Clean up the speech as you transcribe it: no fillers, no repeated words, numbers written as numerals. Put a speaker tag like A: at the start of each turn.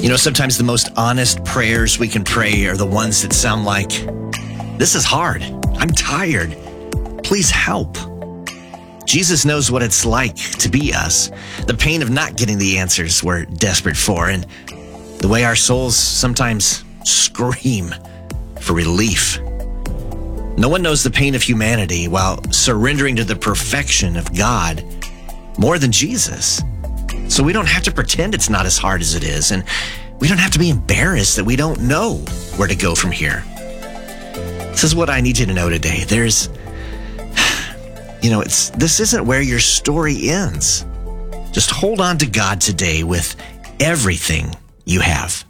A: Sometimes the most honest prayers we can pray are the ones that sound like, "This is hard. I'm tired. Please help." Jesus knows what it's like to be us, the pain of not getting the answers we're desperate for, and the way our souls sometimes scream for relief. No one knows the pain of humanity while surrendering to the perfection of God more than Jesus. So we don't have to pretend it's not as hard as it is, and we don't have to be embarrassed that we don't know where to go from here. This is what I need you to know today. This isn't where your story ends. Just hold on to God today with everything you have.